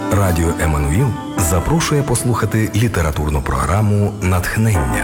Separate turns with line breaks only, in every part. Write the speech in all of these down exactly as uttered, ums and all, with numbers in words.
Радіо Еммануїл запрошує послухати літературну програму «Натхнення».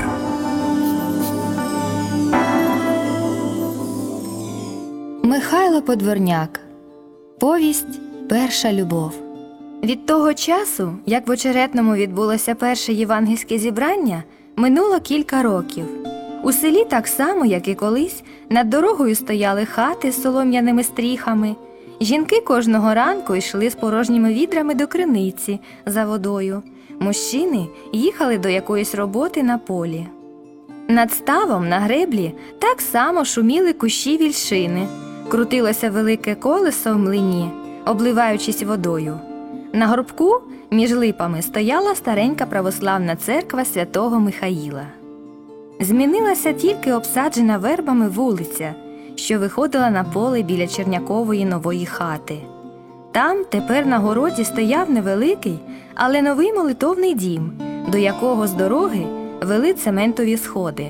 Михайло Подворняк. Повість «Перша любов». Від того часу, як в Очеретному відбулося перше євангельське зібрання, минуло кілька років. У селі так само, як і колись, над дорогою стояли хати з солом'яними стріхами. Жінки кожного ранку йшли з порожніми відрами до криниці за водою. Мужчини їхали до якоїсь роботи на полі. Над ставом на греблі так само шуміли кущі вільшини. Крутилося велике колесо в млині, обливаючись водою. На горбку між липами стояла старенька православна церква святого Михаїла. Змінилася тільки обсаджена вербами вулиця, що виходила на поле біля Чернякової нової хати. Там тепер на городі стояв невеликий, але новий молитовний дім, до якого з дороги вели цементові сходи.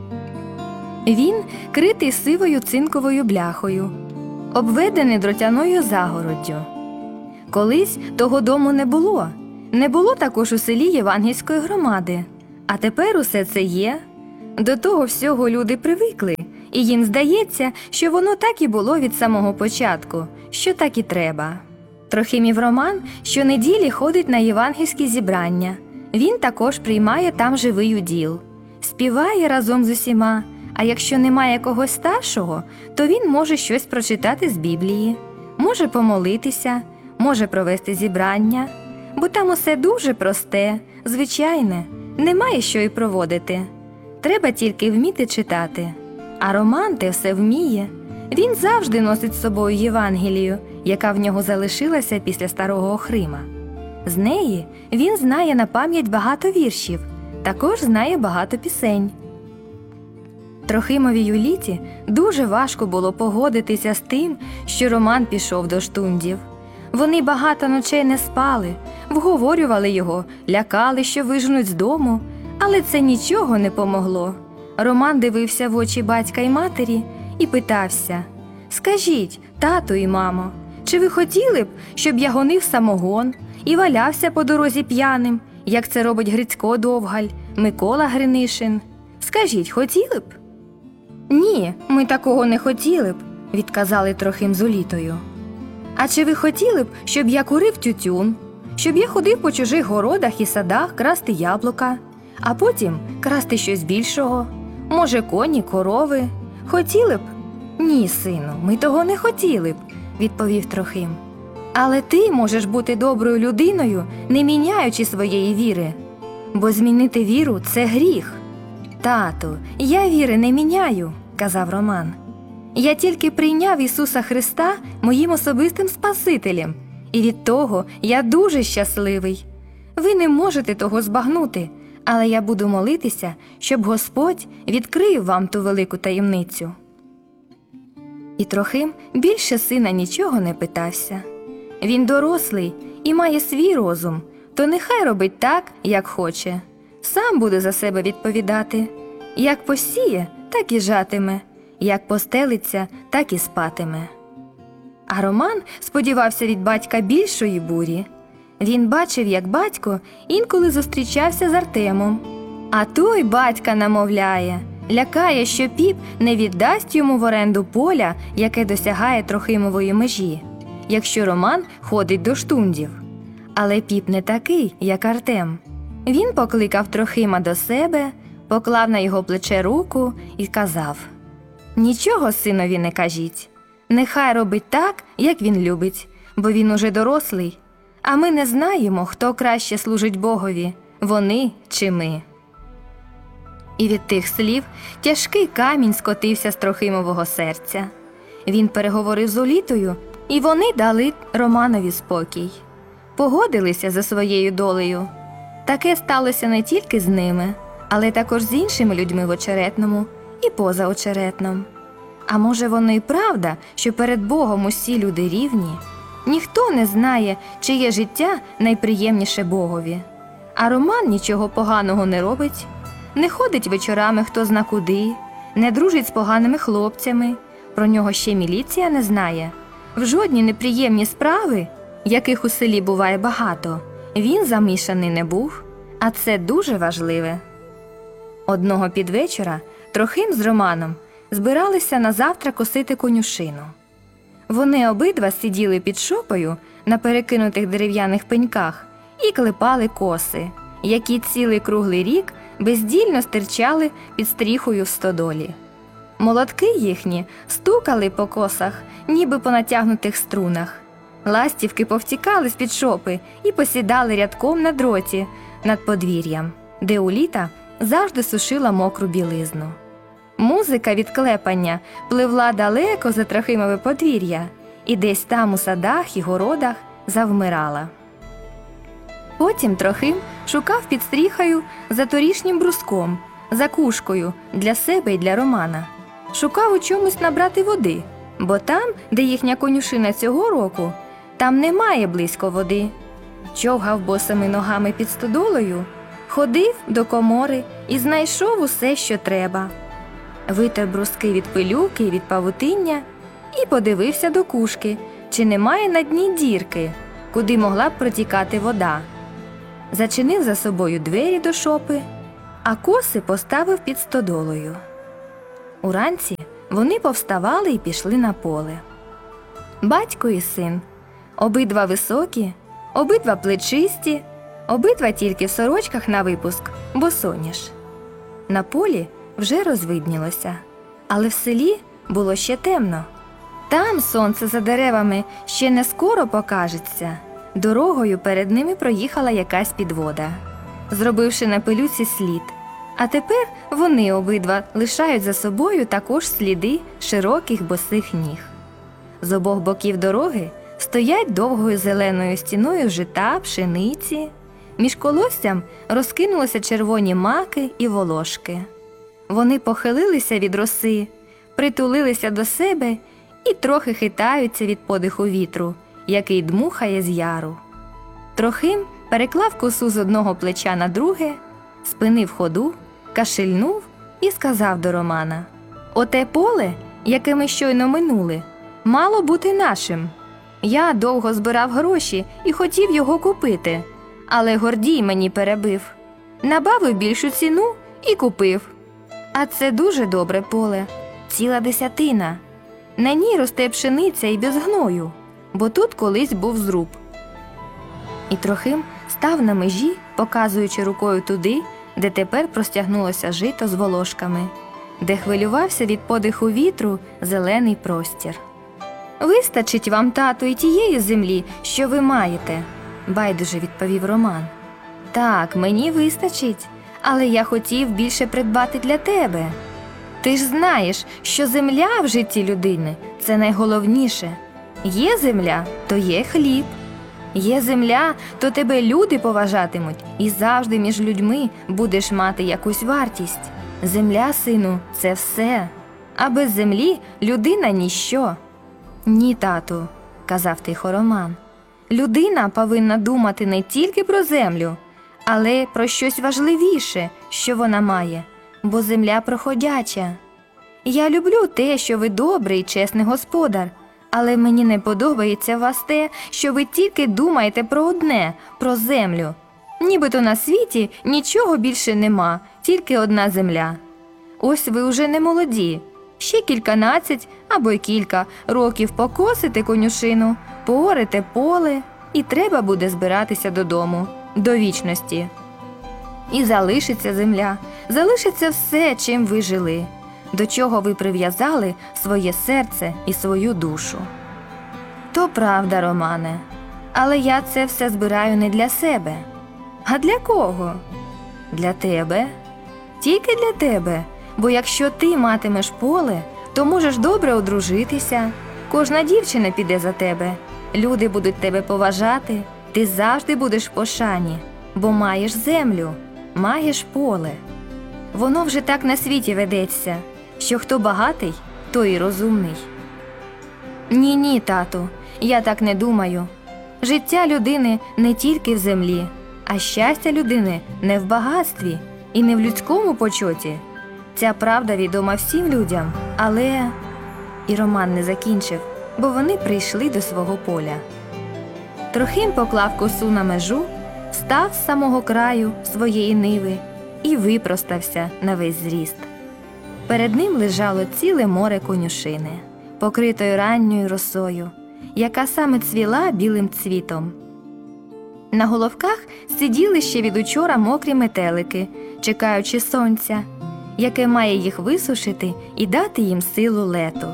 Він критий сивою цинковою бляхою, обведений дротяною загороддю. Колись того дому не було. Не було також у селі євангельської громади. А тепер усе це є. До того всього люди привикли, і їм здається, що воно так і було від самого початку, що так і треба. Трохимів Роман щонеділі ходить на євангельські зібрання. Він також приймає там живий уділ. Співає разом з усіма, а якщо немає когось старшого, то він може щось прочитати з Біблії, може помолитися, може провести зібрання, бо там усе дуже просте, звичайне, немає що й проводити. Треба тільки вміти читати. А Роман те все вміє. Він завжди носить з собою Євангелію, яка в нього залишилася після старого Охрима. З неї він знає на пам'ять багато віршів, також знає багато пісень. Трохимові Юліті дуже важко було погодитися з тим, що Роман пішов до штундів. Вони багато ночей не спали, вговорювали його, лякали, що виженуть з дому, але це нічого не помогло. Роман дивився в очі батька й матері і питався: «Скажіть, тату і мамо, чи ви хотіли б, щоб я гонив самогон і валявся по дорозі п'яним, як це робить Грицько Довгаль, Микола Гринишин? Скажіть, хотіли б?» «Ні, ми такого не хотіли б», – відказали Трохим з Улітою. «А чи ви хотіли б, щоб я курив тютюн, щоб я ходив по чужих городах і садах красти яблука, а потім красти щось більшого? Може, коні, корови? Хотіли б?» «Ні, сину, ми того не хотіли б», – відповів Трохим. «Але ти можеш бути доброю людиною, не міняючи своєї віри. Бо змінити віру – це гріх». «Тату, я віри не міняю», – казав Роман. «Я тільки прийняв Ісуса Христа моїм особистим Спасителем, і від того я дуже щасливий. Ви не можете того збагнути, але я буду молитися, щоб Господь відкрив вам ту велику таємницю». І Трохим більше сина нічого не питався. Він дорослий і має свій розум, то нехай робить так, як хоче. Сам буде за себе відповідати. Як посіє, так і жатиме, як постелиться, так і спатиме. А Роман сподівався від батька більшої бурі. Він бачив, як батько інколи зустрічався з Артемом. А той батька намовляє, лякає, що піп не віддасть йому в оренду поля, яке досягає Трохимової межі, якщо Роман ходить до штундів. Але піп не такий, як Артем. Він покликав Трохима до себе, поклав на його плече руку і казав: «Нічого синові не кажіть. Нехай робить так, як він любить, бо він уже дорослий. А ми не знаємо, хто краще служить Богові, вони чи ми». І від тих слів тяжкий камінь скотився з Трохимового серця. Він переговорив з Улітою, і вони дали Романові спокій. Погодилися за своєю долею. Таке сталося не тільки з ними, але також з іншими людьми в Очеретному і поза Очеретном. А може, воно і правда, що перед Богом усі люди рівні? Ніхто не знає, чиє життя найприємніше Богові. А Роман нічого поганого не робить, не ходить вечорами хто зна куди, не дружить з поганими хлопцями, про нього ще міліція не знає. В жодні неприємні справи яких у селі буває багато, він замішаний не був, а це дуже важливе. Одного підвечора Трохим з Романом збиралися на завтра косити конюшину. Вони обидва сиділи під шопою на перекинутих дерев'яних пеньках і клепали коси, які цілий круглий рік бездільно стирчали під стріхою в стодолі. Молотки їхні стукали по косах, ніби по натягнутих струнах. Ластівки повтікали з-під шопи і посідали рядком на дроті над подвір'ям, де у літа завжди сушила мокру білизну. Музика від клепання пливла далеко за Трохимове подвір'я і десь там у садах і городах завмирала. Потім Трохим шукав під стріхою за торішнім бруском, за кушкою для себе і для Романа. Шукав у чомусь набрати води, бо там, де їхня конюшина цього року, там немає близько води. Човгав босими ногами під стодолою, ходив до комори і знайшов усе, що треба. Витер бруски від пилюки і від павутиння і подивився до кушки, чи немає на дні дірки, куди могла б протікати вода. Зачинив за собою двері до шопи, а коси поставив під стодолою. Уранці вони повставали і пішли на поле. Батько і син, обидва високі, обидва плечисті, обидва тільки в сорочках на випуск, босоніж. На полі вже розвиднілося, але в селі було ще темно. Там сонце за деревами ще не скоро покажеться. Дорогою перед ними проїхала якась підвода, зробивши на пилюці слід. А тепер вони обидва лишають за собою також сліди широких босих ніг. З обох боків дороги стоять довгою зеленою стіною жита, пшениці. Між колоссям розкинулися червоні маки і волошки. Вони похилилися від роси, притулилися до себе і трохи хитаються від подиху вітру, який дмухає з яру. Трохим переклав косу з одного плеча на друге, спинив ходу, кашельнув і сказав до Романа: «Оте поле, яке ми щойно минули, мало бути нашим. Я довго збирав гроші і хотів його купити, але Гордій мені перебив. Набавив більшу ціну і купив. А це дуже добре поле, ціла десятина. На ній росте пшениця і без гною, бо тут колись був зруб». І Трохим став на межі, показуючи рукою туди, де тепер простягнулося жито з волошками, де хвилювався від подиху вітру зелений простір. «Вистачить вам, тату, і тієї землі, що ви маєте», – байдуже відповів Роман. «Так, мені вистачить, але я хотів більше придбати для тебе. Ти ж знаєш, що земля в житті людини – це найголовніше. Є земля, то є хліб. Є земля, то тебе люди поважатимуть, і завжди між людьми будеш мати якусь вартість. Земля, сину, це все. А без землі людина – ніщо». «Ні, тату», – казав тихо Роман. «Людина повинна думати не тільки про землю, але про щось важливіше, що вона має, бо земля проходяча. Я люблю те, що ви добрий і чесний господар, але мені не подобається вас те, що ви тільки думаєте про одне – про землю. Нібито на світі нічого більше нема, тільки одна земля. Ось ви уже не молоді. Ще кільканадцять або й кілька років покосите конюшину, поорете поле, і треба буде збиратися додому, до вічності. І залишиться земля, залишиться все, чим ви жили, до чого ви прив'язали своє серце і свою душу». «То правда, Романе, але я це все збираю не для себе». «А для кого?» «Для тебе. Тільки для тебе. Бо якщо ти матимеш поле, то можеш добре одружитися, кожна дівчина піде за тебе, люди будуть тебе поважати, ти завжди будеш в пошані, бо маєш землю, маєш поле. Воно вже так на світі ведеться, що хто багатий, той і розумний». «Ні-ні, тату, я так не думаю. Життя людини не тільки в землі, а щастя людини не в багатстві і не в людському почоті. Ця правда відома всім людям, але…» І Роман не закінчив, бо вони прийшли до свого поля. Трохим поклав косу на межу, встав з самого краю своєї ниви і випростався на весь зріст. Перед ним лежало ціле море конюшини, покритою ранньою росою, яка саме цвіла білим цвітом. На головках сиділи ще від учора мокрі метелики, чекаючи сонця, яке має їх висушити і дати їм силу лету.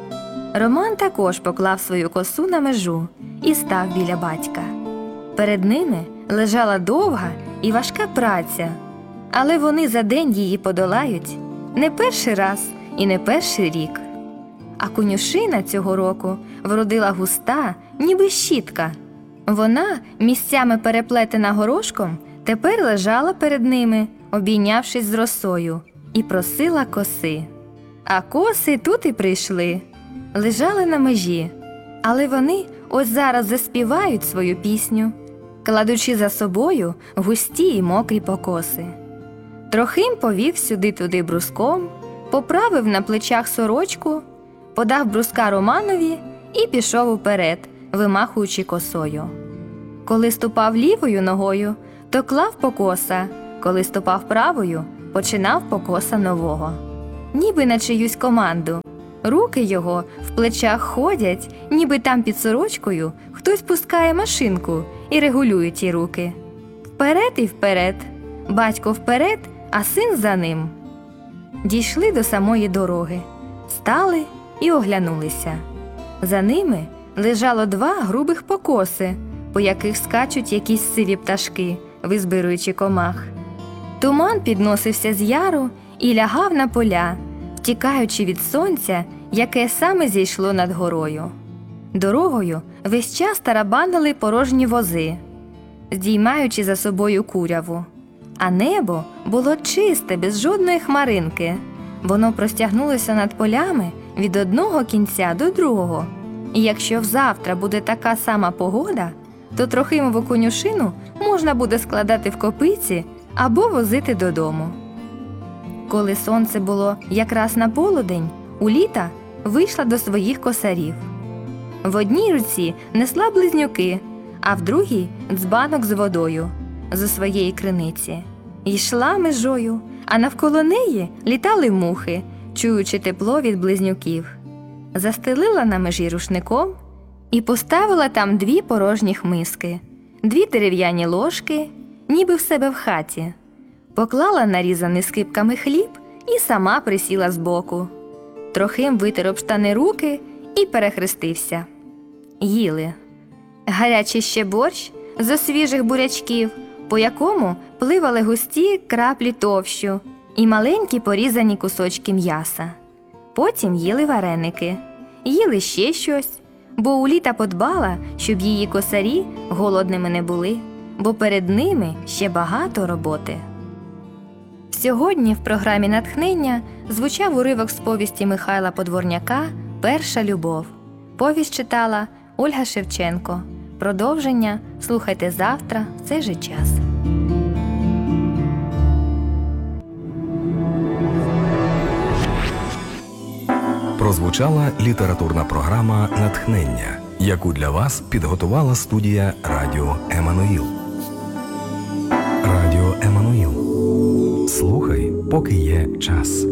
Роман також поклав свою косу на межу і став біля батька. Перед ними лежала довга і важка праця, але вони за день її подолають не перший раз і не перший рік. А конюшина цього року вродила густа, ніби щітка. Вона, місцями переплетена горошком, тепер лежала перед ними, обійнявшись з росою, і просила коси. А коси тут і прийшли. Лежали на межі, але вони ось зараз заспівають свою пісню, кладучи за собою густі й мокрі покоси. Трохим повів сюди-туди бруском, поправив на плечах сорочку, подав бруска Романові і пішов уперед, вимахуючи косою. Коли ступав лівою ногою, то клав покоса, коли ступав правою, починав покоса нового. Ніби на чиюсь команду. Руки його в плечах ходять, ніби там під сорочкою хтось пускає машинку і регулює ті руки. Вперед і вперед, батько вперед, а син за ним. Дійшли до самої дороги, стали і оглянулися. За ними лежало два грубих покоси, по яких скачуть якісь сиві пташки, визбируючи комах. Туман підносився з яру і лягав на поля, втікаючи від сонця, яке саме зійшло над горою. Дорогою весь час тарабанили порожні вози, здіймаючи за собою куряву. А небо було чисте, без жодної хмаринки. Воно простягнулося над полями від одного кінця до другого. І якщо взавтра буде така сама погода, то Трохимову конюшину можна буде складати в копиці або возити додому. Коли сонце було якраз на полудень, Уліта вийшла до своїх косарів. В одній руці несла близнюки, а в другій – дзбанок з водою зі своєї криниці. Йшла межою, а навколо неї літали мухи, чуючи тепло від близнюків. Застелила на межі рушником і поставила там дві порожніх миски, дві дерев'яні ложки, ніби в себе в хаті. Поклала нарізаний скибками хліб і сама присіла збоку. Трохим витер об штани руки і перехрестився. Їли. Гарячий ще борщ зо свіжих бурячків, по якому пливали густі краплі товщу і маленькі порізані кусочки м'яса. Потім їли вареники. Їли ще щось, бо Уліта подбала, щоб її косарі голодними не були, бо перед ними ще багато роботи. Сьогодні в програмі «Натхнення» звучав уривок з повісті Михайла Подворняка «Перша любов». Повість читала Ольга Шевченко. Продовження слухайте завтра в цей же час.
Прозвучала літературна програма «Натхнення», яку для вас підготувала студія Радіо Еммануїл. Радіо Еммануїл. Слухай, поки є час.